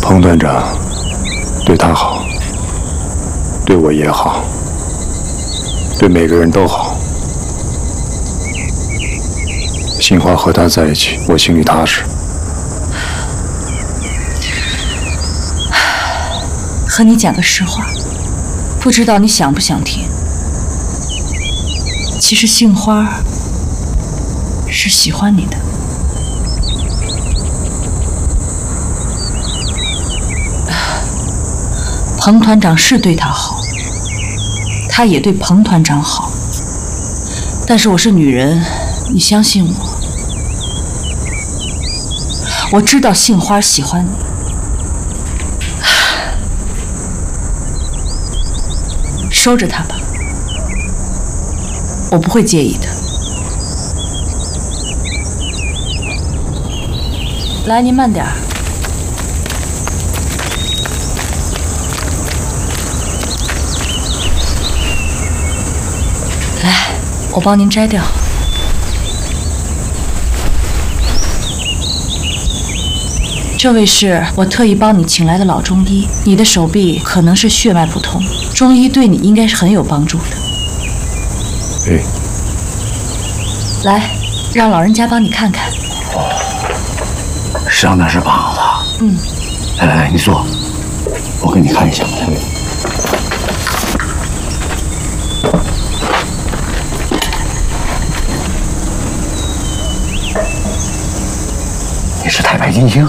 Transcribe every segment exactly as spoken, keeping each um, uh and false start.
彭团长对他好，对我也好，对每个人都好。杏花和他在一起，我心里踏实。 和你讲个实话，不知道你想不想听？其实杏花是喜欢你的。彭团长是对他好，他也对彭团长好。但是我是女人，你相信我。我知道杏花喜欢你。收着它吧，我不会介意的。来，您慢点儿。来，我帮您摘掉。这位是我特意帮你请来的老中医，你的手臂可能是血脉不通，中医对你应该是很有帮助的。 哎， 来，让老人家帮你看看。 哦，伤的是膀子。 嗯。 来来来，你坐，我给你看一下。你是太白金星？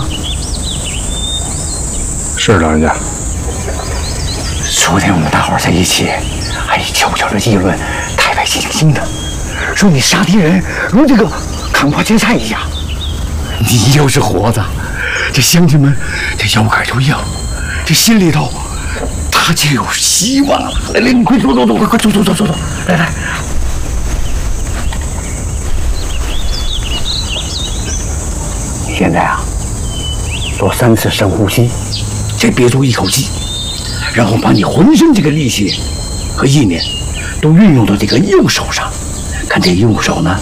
是老人家。 昨天我们大伙儿在一起，还悄悄地议论太白金星呢，说你杀敌人如这个砍瓜切菜一样。你要是活着，这乡亲们这腰杆就硬，这心里头他就有希望了。来来，你快坐坐坐，快快坐坐坐坐坐，来来。现在啊，做三次深呼吸，再憋住一口气，然后把你浑身这个力气和意念都运用到这个右手上。看这右手呢，